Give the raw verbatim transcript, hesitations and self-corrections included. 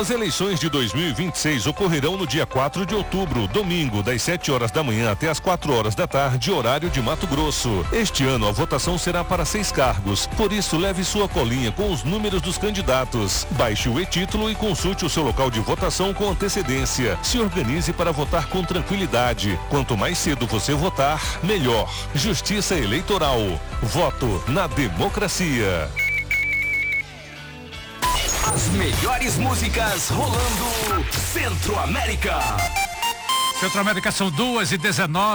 As eleições de dois mil e vinte e seis ocorrerão no dia quatro de outubro, domingo, das sete horas da manhã até as quatro horas da tarde, horário de Mato Grosso. Este ano a votação será para seis cargos, por isso leve sua colinha com os números dos candidatos. Baixe o e-título e consulte o seu local de votação com antecedência. Se organize para votar com tranquilidade. Quanto mais cedo você votar, melhor. Justiça Eleitoral. Voto na democracia. As melhores músicas rolando Centro América. Centro América são duas e dezenove.